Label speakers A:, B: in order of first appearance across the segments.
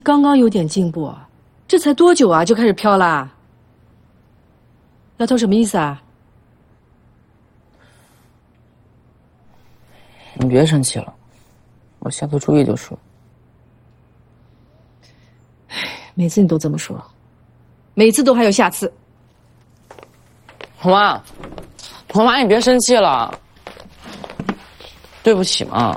A: 刚刚有点进步，这才多久啊就开始飘啦？丫头什么意思啊？
B: 你别生气了，我下次注意就是。
A: 每次你都这么说，每次都还有下次。
B: 红妈，红妈，你别生气了，对不起嘛。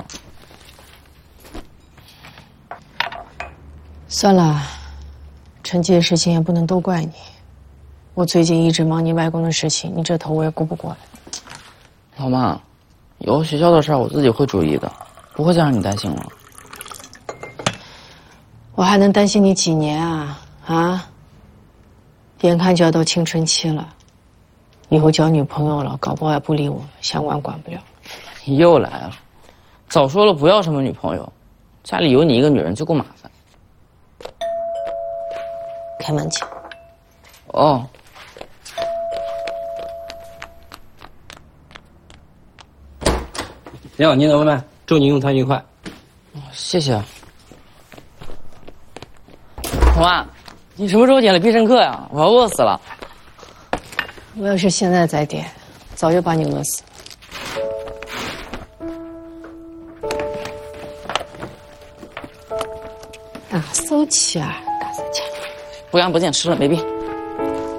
C: 算了，陈记的事情也不能都怪你。我最近一直忙你外公的事情，你这头我也顾不过来。
B: 老妈，以后学校的事儿我自己会注意的，不会再让你担心了。
C: 我还能担心你几年啊？啊！眼看就要到青春期了，以后交女朋友了，搞不好还不理我，想管管不了。
B: 你又来了，早说了不要什么女朋友，家里有你一个女人就够麻烦。
C: 开门去。
B: 哦。
D: 你好，您的外卖，祝您用餐愉快。
B: 谢谢。红妈，你什么时候点了必胜客呀？我要饿死了。
C: 我要是现在再点，早就把你饿死。大手气啊，大手气！
B: 不言不见，吃了没病。